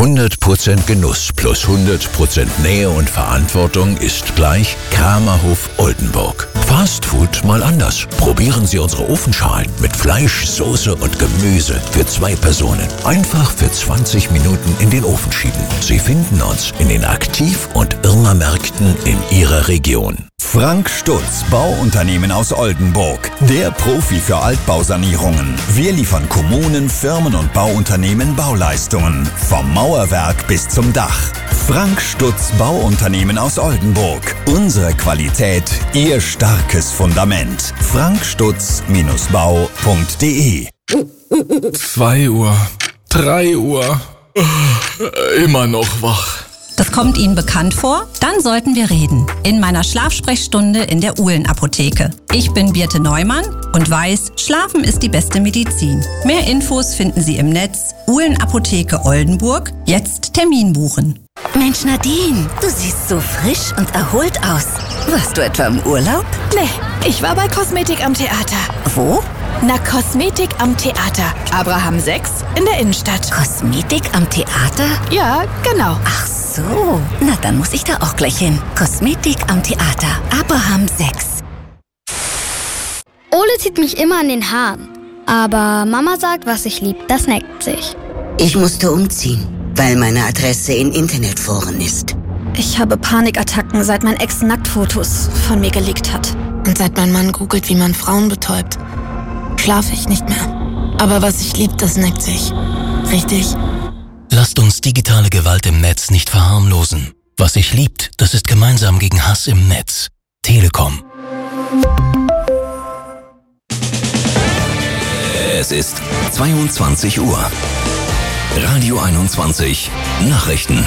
100% Genuss plus 100% Nähe und Verantwortung ist gleich Kramerhof Oldenburg. Fastfood mal anders. Probieren Sie unsere Ofenschalen mit Fleisch, Soße und Gemüse für 2 Personen. Einfach für 20 Minuten in den Ofen schieben. Sie finden uns in den Aktiv- und Irma-Märkten in Ihrer Region. Frank Stutz, Bauunternehmen aus Oldenburg. Der Profi für Altbausanierungen. Wir liefern Kommunen, Firmen und Bauunternehmen Bauleistungen. Vom Mauerwerk bis zum Dach. Frank Stutz, Bauunternehmen aus Oldenburg. Unsere Qualität, Ihr starkes Fundament. frankstutz-bau.de 2 Uhr, 3 Uhr, immer noch wach. Das kommt Ihnen bekannt vor? Dann sollten wir reden. In meiner Schlafsprechstunde in der Uhlen-Apotheke. Ich bin Birte Neumann und weiß, Schlafen ist die beste Medizin. Mehr Infos finden Sie im Netz Uhlen-Apotheke Oldenburg. Jetzt Termin buchen. Mensch Nadine, du siehst so frisch und erholt aus. Warst du etwa im Urlaub? Nee, ich war bei Kosmetik am Theater. Wo? Na, Kosmetik am Theater. Abraham 6 in der Innenstadt. Kosmetik am Theater? Ja, genau. Ach so, na dann muss ich da auch gleich hin. Kosmetik am Theater, Abraham 6. Ole zieht mich immer an den Haaren. Aber Mama sagt, was ich lieb, das neckt sich. Ich musste umziehen, weil meine Adresse in Internetforen ist. Ich habe Panikattacken, seit mein Ex Nacktfotos von mir geleakt hat. Und seit mein Mann googelt, wie man Frauen betäubt, schlafe ich nicht mehr. Aber was ich lieb, das neckt sich. Richtig? Lasst uns digitale Gewalt im Netz nicht verharmlosen. Was sich liebt, das ist gemeinsam gegen Hass im Netz. Telekom. Es ist 22 Uhr. Radio 21 Nachrichten.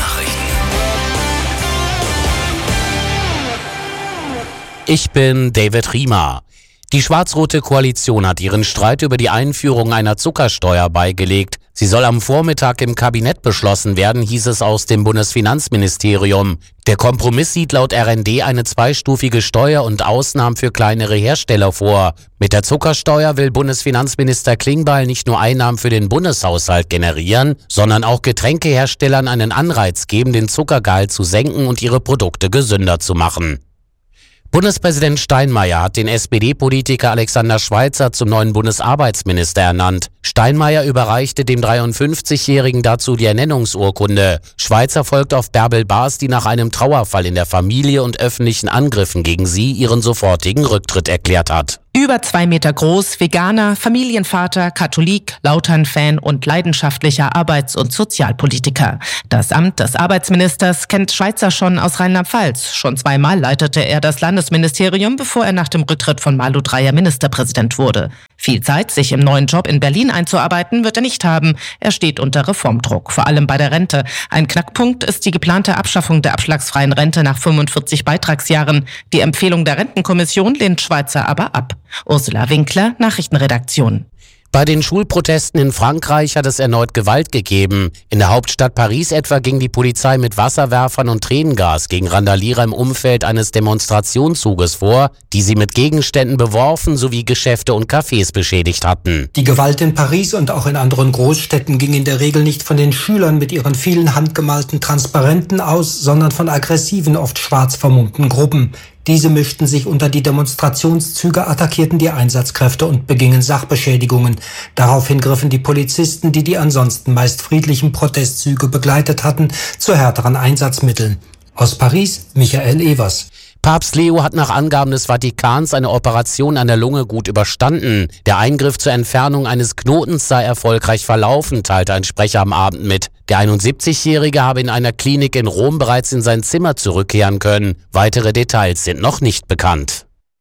Ich bin David Riemer. Die schwarz-rote Koalition hat ihren Streit über die Einführung einer Zuckersteuer beigelegt. Sie soll am Vormittag im Kabinett beschlossen werden, hieß es aus dem Bundesfinanzministerium. Der Kompromiss sieht laut RND eine zweistufige Steuer und Ausnahmen für kleinere Hersteller vor. Mit der Zuckersteuer will Bundesfinanzminister Klingbeil nicht nur Einnahmen für den Bundeshaushalt generieren, sondern auch Getränkeherstellern einen Anreiz geben, den Zuckergehalt zu senken und ihre Produkte gesünder zu machen. Bundespräsident Steinmeier hat den SPD-Politiker Alexander Schweitzer zum neuen Bundesarbeitsminister ernannt. Steinmeier überreichte dem 53-Jährigen dazu die Ernennungsurkunde. Schweitzer folgt auf Bärbel Baas, die nach einem Trauerfall in der Familie und öffentlichen Angriffen gegen sie ihren sofortigen Rücktritt erklärt hat. Über 2 Meter groß, Veganer, Familienvater, Katholik, Lautern-Fan und leidenschaftlicher Arbeits- und Sozialpolitiker. Das Amt des Arbeitsministers kennt Schweitzer schon aus Rheinland-Pfalz. Schon 2-mal leitete er das Landesministerium, bevor er nach dem Rücktritt von Malu Dreyer Ministerpräsident wurde. Viel Zeit, sich im neuen Job in Berlin einzuarbeiten, wird er nicht haben. Er steht unter Reformdruck, vor allem bei der Rente. Ein Knackpunkt ist die geplante Abschaffung der abschlagsfreien Rente nach 45 Beitragsjahren. Die Empfehlung der Rentenkommission lehnt Schweitzer aber ab. Ursula Winkler, Nachrichtenredaktion. Bei den Schulprotesten in Frankreich hat es erneut Gewalt gegeben. In der Hauptstadt Paris etwa ging die Polizei mit Wasserwerfern und Tränengas gegen Randalierer im Umfeld eines Demonstrationszuges vor, die sie mit Gegenständen beworfen sowie Geschäfte und Cafés beschädigt hatten. Die Gewalt in Paris und auch in anderen Großstädten ging in der Regel nicht von den Schülern mit ihren vielen handgemalten Transparenten aus, sondern von aggressiven, oft schwarz vermummten Gruppen. Diese mischten sich unter die Demonstrationszüge, attackierten die Einsatzkräfte und begingen Sachbeschädigungen. Daraufhin griffen die Polizisten, die ansonsten meist friedlichen Protestzüge begleitet hatten, zu härteren Einsatzmitteln. Aus Paris, Michael Evers. Papst Leo hat nach Angaben des Vatikans eine Operation an der Lunge gut überstanden. Der Eingriff zur Entfernung eines Knotens sei erfolgreich verlaufen, teilte ein Sprecher am Abend mit. Der 71-Jährige habe in einer Klinik in Rom bereits in sein Zimmer zurückkehren können. Weitere Details sind noch nicht bekannt.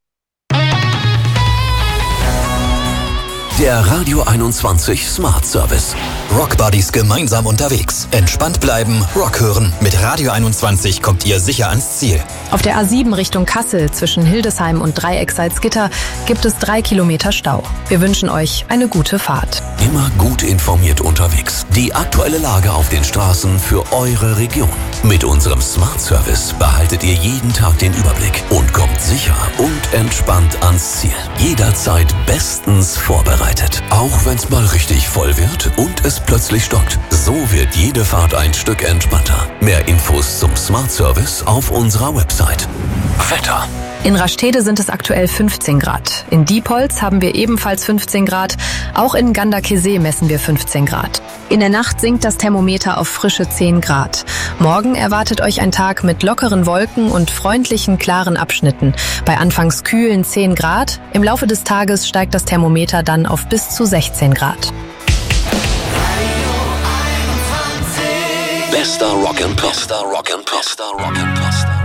Der Radio 21 Smart Service. Rock Buddies gemeinsam unterwegs. Entspannt bleiben, Rock hören. Mit Radio 21 kommt ihr sicher ans Ziel. Auf der A7 Richtung Kassel zwischen Hildesheim und Dreieck-Salzgitter gibt es 3 Kilometer Stau. Wir wünschen euch eine gute Fahrt. Immer gut informiert unterwegs. Die aktuelle Lage auf den Straßen für eure Region. Mit unserem Smart Service behaltet ihr jeden Tag den Überblick und kommt sicher und entspannt ans Ziel. Jederzeit bestens vorbereitet. Auch wenn's mal richtig voll wird und es alles plötzlich stockt. So wird jede Fahrt ein Stück entspannter. Mehr Infos zum Smart Service auf unserer Website. Wetter. In Rastede sind es aktuell 15 Grad. In Diepholz haben wir ebenfalls 15 Grad. Auch in Gandakesee messen wir 15 Grad. In der Nacht sinkt das Thermometer auf frische 10 Grad. Morgen erwartet euch ein Tag mit lockeren Wolken und freundlichen, klaren Abschnitten. Bei anfangs kühlen 10 Grad. Im Laufe des Tages steigt das Thermometer dann auf bis zu 16 Grad. Bester Rock and Pop.